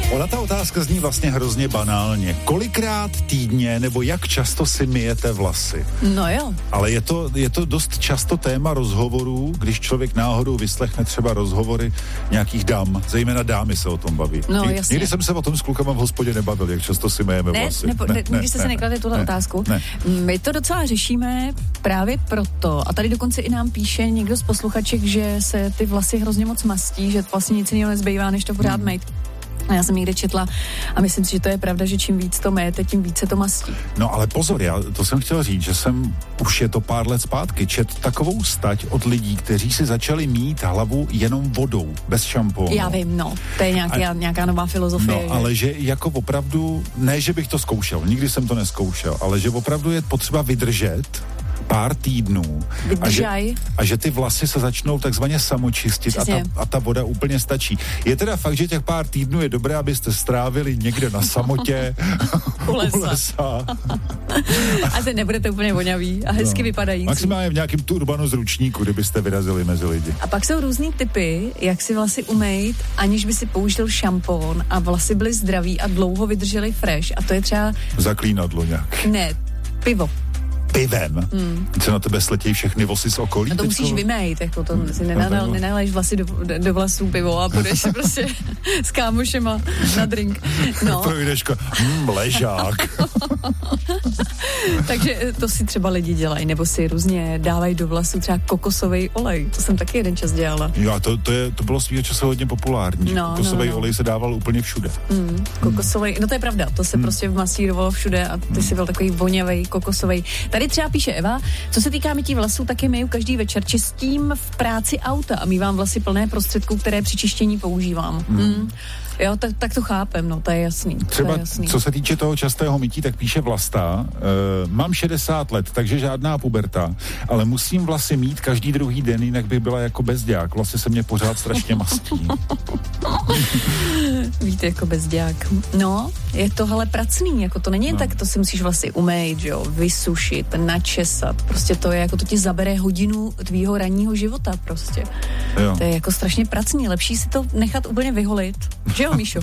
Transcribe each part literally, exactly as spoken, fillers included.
Ona ta otázka zní vlastně hrozně banálně. Kolikrát týdně nebo jak často si myjete vlasy? No jo. Ale je to, je to dost často téma rozhovorů, když člověk náhodou vyslechne třeba rozhovory nějakých dám, zejména dámy se o tom baví. No, Nik, jasně. Nikdy jsem se o tom s klukama v hospodě nebavil, jak často si myjeme ne, vlasy. Nebo, ne, ne, nikdy jste ne, se nekladli tuhle ne, otázku. Ne. My to docela řešíme právě proto, a tady dokonce i nám píše někdo z posluchaček, že se ty vlasy hrozně moc mastí, že vlastně nic jiného nezbývá, než to pořád hmm. mít. A já jsem někde četla a myslím si, že to je pravda, že čím víc to myjete, tím víc se to mastí. No ale pozor, já to jsem chtěl říct, že jsem, už je to pár let zpátky, čet takovou stať od lidí, kteří si začali mít hlavu jenom vodou, bez šampónu. Já vím, no, to je nějaký, a, nějaká nová filozofie. No, že? Ale že jako opravdu, ne, že bych to zkoušel, nikdy jsem to neskoušel, ale že opravdu je potřeba vydržet pár týdnů a že, a že ty vlasy se začnou takzvaně samočistit a ta, a ta voda úplně stačí. Je teda fakt, že těch pár týdnů je dobré, abyste strávili někde na samotě u lesa. U lesa. A se nebudete úplně voňavý a hezky no. vypadající. Maximálně v nějakém turbanu z ručníku, kdybyste vyrazili mezi lidi. A pak jsou různý typy, jak si vlasy umýt, aniž by si použil šampón a vlasy byly zdraví a dlouho vydržely fresh. A to je třeba... Zaklínadlo nějak. Ne, pivo. Pivem. Hmm. Co na tebe sletějí všechny vosy z okolí? No to musíš vymejt, jako to hmm. si nenaleješ nenalej vlasy do, do vlasů pivo a budeš si prostě s kámošema na drink. No. Projdeš mm, ležák. Takže to si třeba lidi dělají, nebo si různě dávají do vlasů třeba kokosový olej. To jsem taky jeden čas dělala. Jo, a to, to, je, to bylo svýho času hodně populární. No, kokosový no, no. olej se dával úplně všude. Mm, kokosový, hmm. no to je pravda, to se hmm. prostě masírovalo všude a ty hmm. si byl takový voňavej, kokosový. Tady třeba píše Eva, co se týká mytí vlasů, taky myju každý večer, čistím v práci auta a mívám vlasy plné prostředků, které při čištění používám. Hmm. Hmm. Jo, tak, tak to chápem, no, to je jasný. Třeba, to je jasný. Co se týče toho častého mytí, tak píše Vlasta, e, mám šedesát let, takže žádná puberta, ale musím vlasy mít každý druhý den, jinak bych byla jako bezďák. Vlasy se mě pořád strašně mastí. Víte, jako bezďák. No, je to hele pracný, jako to není jen no. tak, to si musíš vlasy umýt, jo, vysušit, načesat, prostě to je, jako to ti zabere hodinu tvýho ranního života prostě. Jo. To je jako strašně pracný, lepší si to nechat úplně vyholit, že jo, Míšo?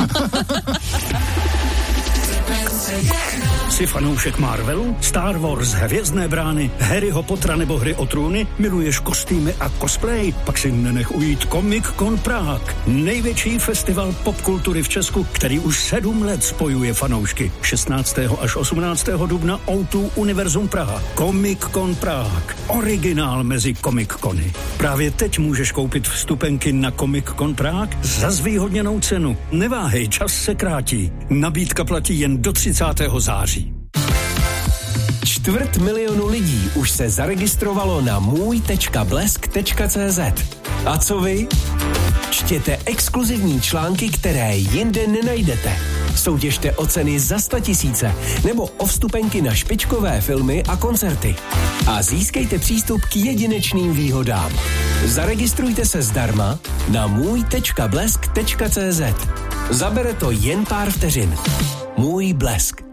Jsi fanoušek Marvelu, Star Wars, Hvězdné brány, Harryho Pottera nebo Hry o trůny? Miluješ kostýmy a cosplay? Pak si nenech ujít Comic Con Prague. Největší festival popkultury v Česku, který už sedm let spojuje fanoušky. šestnáctého až osmnáctého dubna ó dva Univerzum Praha. Comic Con Prague. Originál mezi Comic Cony. Právě teď můžeš koupit vstupenky na Comic Con Prague za zvýhodněnou cenu. Neváhej, čas se krátí. Nabídka platí jen do třicátého září. Čtvrt milionu lidí už se zaregistrovalo na můj tečka blesk tečka cé zet. A co vy? Čtěte exkluzivní články, které jinde nenajdete. Soutěžte o ceny za statisíce nebo o vstupenky na špičkové filmy a koncerty. A získejte přístup k jedinečným výhodám. Zaregistrujte se zdarma na můj tečka blesk tečka cé zet. Zabere to jen pár vteřin. Můj Blesk.